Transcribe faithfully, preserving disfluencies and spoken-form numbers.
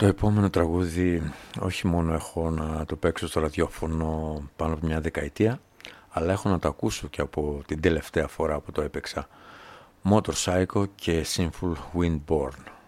Το επόμενο τραγούδι όχι μόνο έχω να το παίξω στο ραδιόφωνο πάνω από μια δεκαετία, αλλά έχω να το ακούσω και από την τελευταία φορά που το έπαιξα. Motorcycle και Sinful Windborne.